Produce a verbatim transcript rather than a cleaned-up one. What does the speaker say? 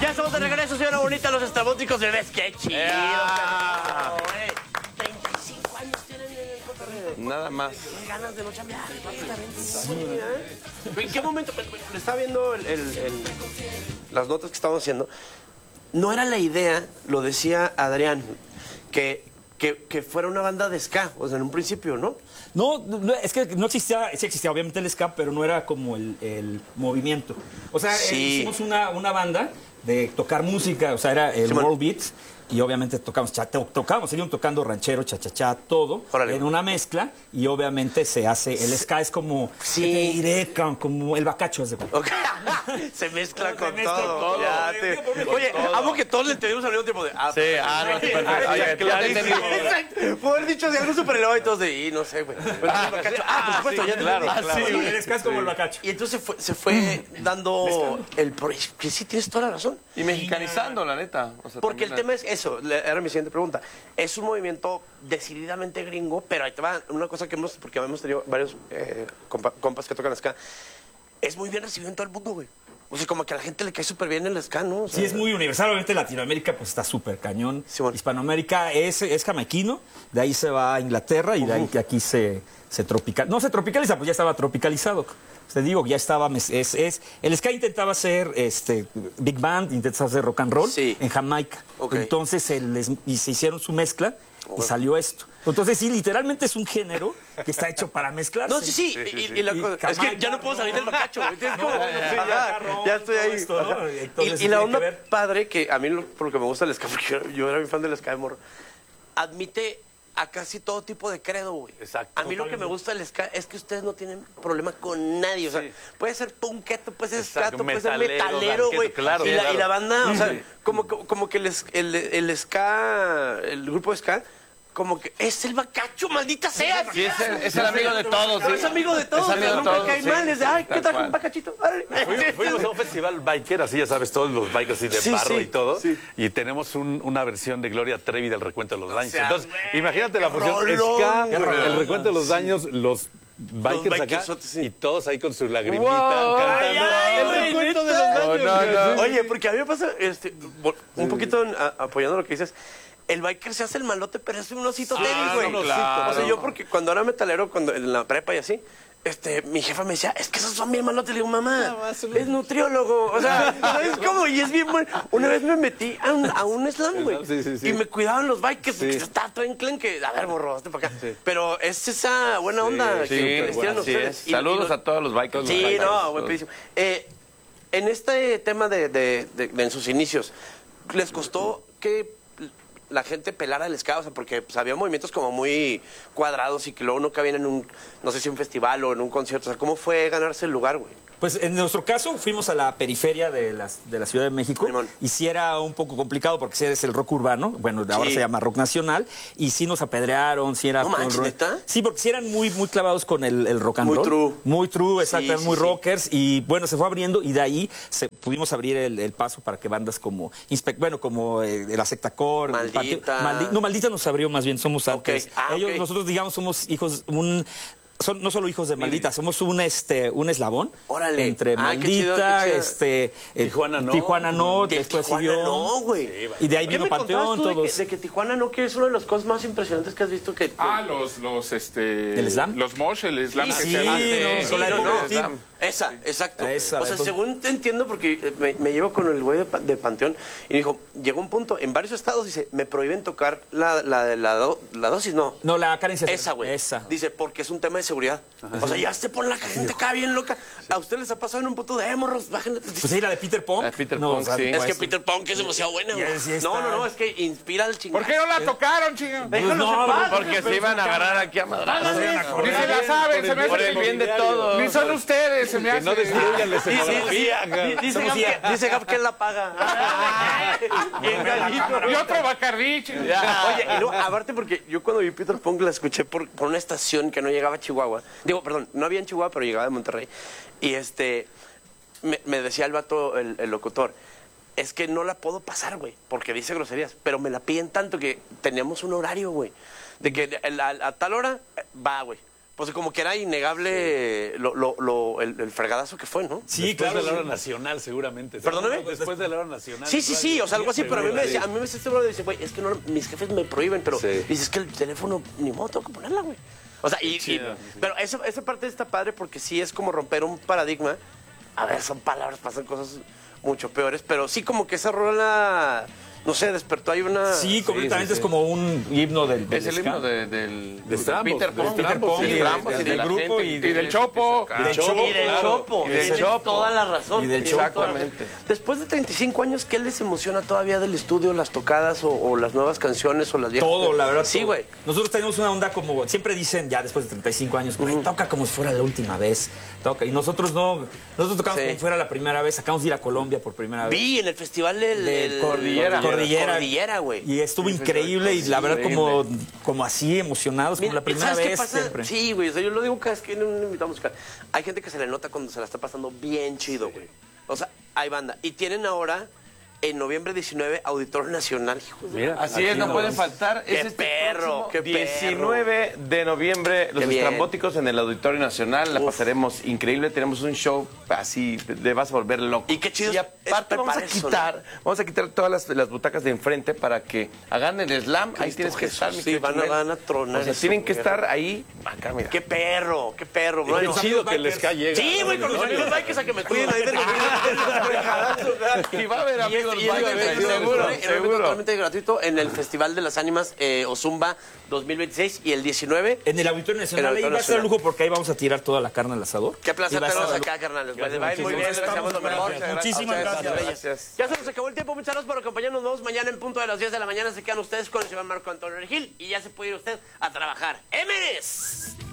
Ya estamos de regreso, señora bonita, los estrabóticos bebés. ¡Qué chido! Yeah. treinta y cinco años tienen en el cotorreo. Nada más. Qué ganas de no chambear. Sí, ¿eh? ¿En qué momento? Le estaba viendo el, el, el, las notas que estábamos haciendo. No era la idea, lo decía Adrián, que, que, que fuera una banda de ska, o sea, en un principio, ¿no? No, no, es que no existía, sí existía obviamente el ska, pero no era como el, el movimiento. O sea, Sí. eh, hicimos una, una banda de tocar música, o sea, era el Sí, man. World Beats, y obviamente tocamos, cha- to- tocamos, seguimos tocando ranchero, chachachá, todo, Órale. en una mezcla, y obviamente se hace, el ska es como, Sí. ¿qué te diré? Como, como el bacacho. Es de... Okay. Se mezcla Se con mezcla todo. todo. Ya te- Oye, amo que todos le entendimos al mismo tiempo de. Ah, Sí, ah, no, sí, perfecto. Oye, clarísimo. Exacto. Puedo haber dicho de algo súper elevado y todos de. Y no sé, güey. Pero el bacacho. Ah, por supuesto, sí, ya te claro, entendí. claro. Sí, el ska es como el bacacho. Y entonces fue- se fue dando el. pro- Que sí, tienes toda la razón. Y mexicanizando, la neta. O sea, Porque el también tema es eso, le- era mi siguiente pregunta. Es un movimiento decididamente gringo, pero ahí te va una cosa que hemos, porque hemos tenido varios eh, compa- compas que tocan ska, es muy bien recibido en todo el mundo, güey. O sea, como que a la gente le cae súper bien el ska, ¿no? O sea, Sí, es muy universal. Obviamente Latinoamérica pues está súper cañón. Sí, bueno. Hispanoamérica es, es jamaiquino, de ahí se va a Inglaterra y de ahí que aquí se, se tropicaliza. No se tropicaliza, pues ya estaba tropicalizado. Te digo, ya estaba, es, es, el ska intentaba hacer este, big band, intentaba hacer rock and roll Sí. en Jamaica. Ok. Entonces se, les- y se hicieron su mezcla y salió esto. Entonces sí, literalmente es un género que está hecho para mezclarse. No, sí, sí. Sí, sí, y, sí. y la Y cosa- es que Jamaica, ya no puedo salir del bacacho, güey. Es como- No, sí, ya, ya, ya, ya estoy todo ahí. esto, ¿no? Ajá. Entonces, Y, y la tiene onda que ver. padre, que a mí lo- por lo que me gusta el ska, porque yo, yo era muy fan del ska de morro, admite a casi todo tipo de credo, güey. Exacto. A mí lo que me gusta del ska es que ustedes no tienen problema con nadie. O sea, Sí. puede ser punketo, puede ser Exacto, skato, puede ser metalero, metalero, darketo, güey. claro, y, la, claro. y la banda, o sea, como, como que el, es- el, el ska, el grupo de ska, como que es el bacacho, maldita sea. Sí, es el, es el amigo de todos. No, sí. es amigo de todos, Es amigo pero de nunca todos, cae sí. mal. Es de, ay, ¿qué Tal trajo un cual. bacachito? Órale. Fuimos, fuimos a un festival biker, así ya sabes, todos los bikers así de Sí, barro sí, y todo. sí. Y tenemos un- una versión de Gloria Trevi del Recuento de los Daños. sea, Entonces, güey, imagínate la qué fusión rolón, ska, qué rolón. el Recuento de los Daños, los bikers acá bikersotes, sí. y todos ahí con su lagrimita Wow. cantando. Ay, ay, el güey, recuento de neta. los daños. No, no. Oye, porque a mí me pasa, este, bo- un poquito en- a- apoyando lo que dices, el biker se hace el malote, pero es un osito tenis, güey. no, O claro. sea, yo porque cuando era metalero, cuando en la prepa y así, este, mi jefa me decía, es que esos son bien malotes. Le digo, mamá, es nutriólogo. O sea, ¿sabes cómo? Y es bien bueno. Una vez me metí a un, a un slam, güey. Sí, sí, sí. Y me cuidaban los bikers, porque Sí. yo estaba todo enclenque. A ver, morro, hazte para acá. Pero es esa buena onda Sí, que, que les tiran así ustedes. es. Y- Saludos y lo- a todos los bikers. Sí, los bikers, no, todos. buenísimo. Eh, en este tema de, de- de- de en sus inicios, ¿les costó que la gente pelara el ska? O sea, porque pues, había movimientos como muy cuadrados y que luego no cabían en un, no sé si un festival o en un concierto. O sea, ¿cómo fue ganarse el lugar, güey? Pues en nuestro caso fuimos a la periferia de, las, de la Ciudad de México Simón. y sí era un poco complicado porque sí es el rock urbano, bueno, ahora Sí. se llama rock nacional, y sí nos apedrearon, sí era... No con manches, ro- ¿neta? Sí, porque sí eran muy, muy clavados con el, el rock and Muy roll. true. Muy true, exacto, Sí, muy sí, sí. rockers, y bueno, se fue abriendo y de ahí se, pudimos abrir el, el paso para que bandas como, Inspec- bueno, como eh, la Secta Core, el Maldita. Patio- Maldi- no, Maldita nos abrió más bien, somos Ok. antes. Ah, Ellos, ok. nosotros digamos somos hijos, un... Son, no solo hijos de Maldita, somos un este un eslabón Órale. entre Ah, qué chido, Maldita, qué chido. este eh, Tijuana no. Tijuana no, De después Tijuana siguió. no, güey. Y de ahí ¿Qué vino me Panteón, contabas tú de todos. que, de que Tijuana no, que es una de las cosas más impresionantes que has visto que... Ah, los, los, este... ¿El slam? Los mosh, el slam Sí, que sí, se hace. no, Sí, son la no, época no. de Tim. Esa, exacto. Esa, o sea, entonces- según te entiendo, porque eh, me, me llevo con el güey de, Pa- de Panteón y me dijo, llegó un punto, en varios estados, dice, me prohíben tocar la, la, de la, do- la dosis, no. No, la carencia. Esa, güey. Esa. Dice, porque es un tema de seguridad. O sea, ya se pone la gente acá bien loca. ¿A ustedes les ha pasado en un punto de, eh, morros, bájenle? Pues sí, la de Peter Pong. La de Peter No, Pong, o sea, sí. Es que pues, Peter Punk es demasiado buena, güey. Ya, sí está. No, no, no, es que inspira al chingado. ¿Por qué no la tocaron, chingón? Déjalos Pues no, en paz, Porque se iban a agarrar aquí a madrazos. Ni se la saben, se me Por el hace bien de que- todos. Ni son ustedes, se me Que no hace. destruyan la Dice, escenografía. dice, dice, Gab que, dice Gab que él la paga. Bien gallito. Y otro Bacardí, chingón. Oye, y luego, aparte porque yo cuando vi Peter Punk la escuché por, por una estación que no llegaba a Chihuahua. Digo, perdón, no había en Chihuahua, pero llegaba de Monterrey. Y este, me, me decía el vato, el, el locutor, es que no la puedo pasar, güey, porque dice groserías. Pero me la piden tanto que teníamos un horario, güey. De que a, a- a tal hora, eh, va, güey. pues como que era innegable lo, lo, lo- el, el fregadazo que fue, ¿no? Sí, Después claro. de la hora sí. nacional, seguramente. ¿Perdóname? Después de la hora nacional. Sí, sí, sí, o sea, algo así, pero a mí me decía, a mí me decía este brother, dice, güey, es que no, mis jefes me prohíben, pero Sí. dices es que el teléfono, ni modo, tengo que ponerla, güey. O sea, y, y- pero esa, esa parte está padre porque sí es como romper un paradigma. A ver, son palabras, pasan cosas mucho peores, pero sí como que esa rola, no sé, despertó ahí una... Sí, completamente sí, sí. es como un himno del, del Es el ska. himno de, del, De Strambos, Peter de Pong. Peter Pong, sí, y de del- Strambos, del y de la grupo, gente y que- Y del Chopo. Y del Chopo, Y del claro. Chopo. Y del Tienes Chopo. toda la razón. Y del Tienes Chopo. toda la razón. Exactamente. Después de treinta y cinco años, ¿qué les emociona todavía del estudio, las tocadas o, o las nuevas canciones o las viejas? Todo, la verdad. Sí, todo. güey. Nosotros tenemos una onda como, siempre dicen ya después de treinta y cinco años, güey, toca como si fuera la última vez. Toca. Y nosotros no, nosotros tocamos Sí. como si fuera la primera vez. Acabamos de ir a Colombia por primera vez. Vi en el festival del, Del del- Cordillera. Cordillera. Cordillera, güey. Y estuvo increíble y la verdad como, como así emocionados, como Mira, la primera ¿sabes qué vez pasa? siempre. Sí, güey, o sea, yo lo digo cada vez que viene un invitado musical. Hay gente que se le nota cuando se la está pasando bien chido, güey. O sea, hay banda. Y tienen ahora, en noviembre diecinueve, Auditorio Nacional. Hijo de- Mira, Así es, no pueden faltar. Qué Es este perro, próximo qué perro. diecinueve de noviembre, Los Qué bien. Estrambóticos en el Auditorio Nacional. La Uf. pasaremos increíble. Tenemos un show así, te te vas a volver loco. Y qué chido Y es aparte vamos a preparar eso, quitar, vamos a quitar todas las, las butacas de enfrente para que hagan el slam. Ahí Cristo tienes que Jesús, estar, mi sí, querido van a- Chumel. van a tronar O sea, eso, tienen que güey. estar ahí. Acá, mira. Qué perro, qué perro. Qué Bueno, chido que el ska llega. sí, güey, con mis amigos Vikings a que me cuiden ahí de los Y va a haber amigos Y es- y es- Vikings, es- seguro, seguro, en un evento seguro. totalmente gratuito en el Festival de las Ánimas eh, Ozumba dos mil veintiséis y el diecinueve. En el Auditorio Nacional, En el ahí va a ser Auditorio lujo porque ahí vamos a tirar toda la carne al asador. Qué placer Y va a tenerlos estar- acá, carnales. Vale, va a ir muy bien, les Estamos deseamos lo mejor. gracias. Muchísimas gracias. Gracias. Ya se nos acabó el tiempo, muchas gracias por acompañarnos. Nos vemos mañana en punto de las diez de la mañana. Se quedan ustedes con el señor Marco Antonio Regil y ya se puede ir usted a trabajar. ¡Emeres!